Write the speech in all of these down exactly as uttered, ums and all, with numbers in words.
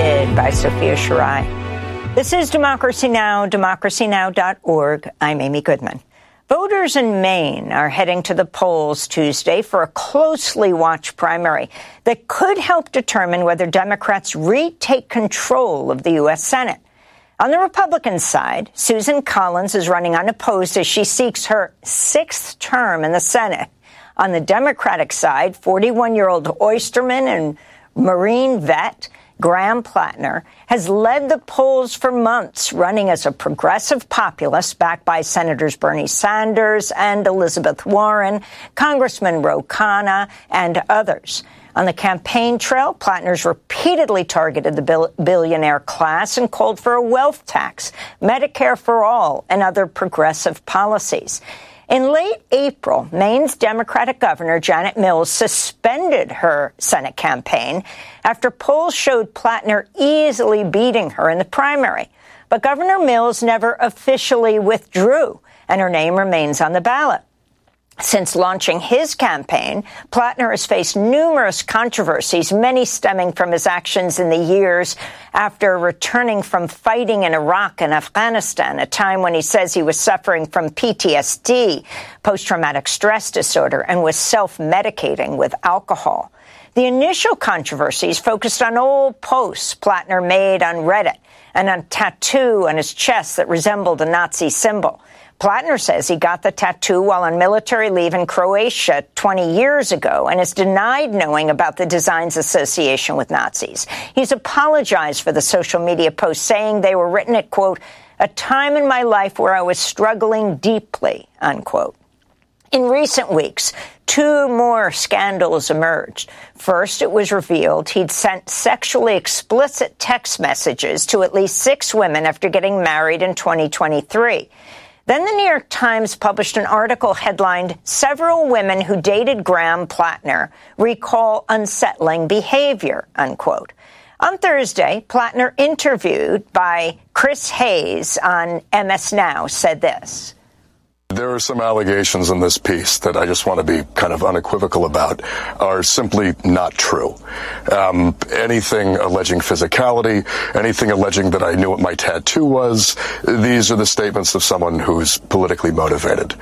narrated by Sophia Shirai. This is Democracy Now!, democracy now dot org. I'm Amy Goodman. Voters in Maine are heading to the polls Tuesday for a closely watched primary that could help determine whether Democrats retake control of the U S Senate. On the Republican side, Susan Collins is running unopposed as she seeks her sixth term in the Senate. On the Democratic side, forty-one-year-old oysterman and Marine vet Graham Plattner has led the polls for months, running as a progressive populist backed by Senators Bernie Sanders and Elizabeth Warren, Congressman Ro Khanna, and others. On the campaign trail, Plattner's repeatedly targeted the bil- billionaire class and called for a wealth tax, Medicare for all, and other progressive policies. In late April, Maine's Democratic Governor Janet Mills suspended her Senate campaign after polls showed Plattner easily beating her in the primary. But Governor Mills never officially withdrew, and her name remains on the ballot. Since launching his campaign, Plattner has faced numerous controversies, many stemming from his actions in the years after returning from fighting in Iraq and Afghanistan, a time when he says he was suffering from P T S D, post-traumatic stress disorder, and was self-medicating with alcohol. The initial controversies focused on old posts Plattner made on Reddit and on a tattoo on his chest that resembled a Nazi symbol. Plattner says he got the tattoo while on military leave in Croatia twenty years ago and has denied knowing about the design's association with Nazis. He's apologized for the social media posts, saying they were written at, quote, a time in my life where I was struggling deeply, unquote. In recent weeks, two more scandals emerged. First, it was revealed he'd sent sexually explicit text messages to at least six women after getting married in twenty twenty-three. Then the New York Times published an article headlined, Several Women Who Dated Graham Plattner Recall Unsettling Behavior, unquote. On Thursday, Plattner, interviewed by Chris Hayes on M S Now, said this. There are some allegations in this piece that I just want to be kind of unequivocal about are simply not true. Um, anything alleging physicality, anything alleging that I knew what my tattoo was, these are the statements of someone who's politically motivated.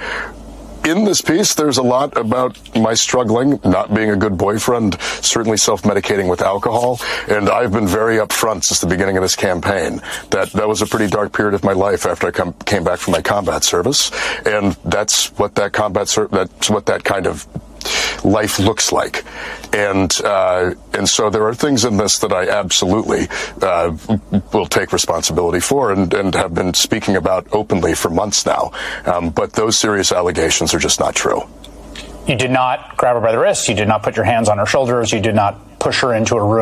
In this piece, there's a lot about my struggling, not being a good boyfriend, certainly self-medicating with alcohol, and I've been very upfront since the beginning of this campaign that that was a pretty dark period of my life after I come, came back from my combat service, and that's what that combat ser- that's what that kind of life looks like. And uh, and so there are things in this that I absolutely uh, will take responsibility for and, and have been speaking about openly for months now. Um, but those serious allegations are just not true. You did not grab her by the wrist. You did not put your hands on her shoulders. You did not push her into a room.